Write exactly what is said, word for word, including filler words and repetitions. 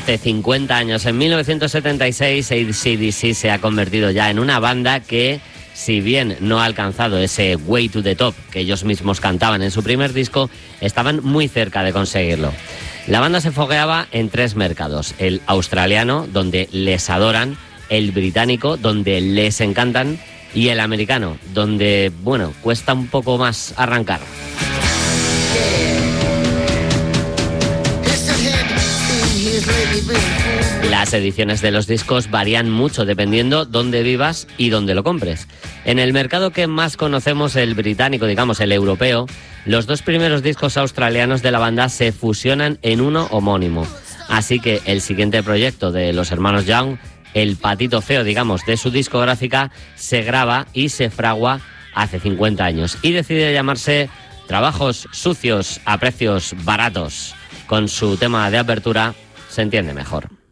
Hace cincuenta años, en mil novecientos setenta y seis, A C D C se ha convertido ya en una banda que, si bien no ha alcanzado ese Way to the Top que ellos mismos cantaban en su primer disco, estaban muy cerca de conseguirlo. La banda se fogueaba en tres mercados: el australiano, donde les adoran; el británico, donde les encantan; y el americano, donde, bueno, cuesta un poco más arrancar. Las ediciones de los discos varían mucho dependiendo dónde vivas y dónde lo compres. En el mercado que más conocemos, el británico, digamos el europeo, los dos primeros discos australianos de la banda se fusionan en uno homónimo. Así que el siguiente proyecto de los hermanos Young, el patito feo, digamos, de su discográfica, se graba y se fragua hace cincuenta años y decide llamarse Trabajos Sucios a Precios Baratos. Con su tema de apertura se entiende mejor.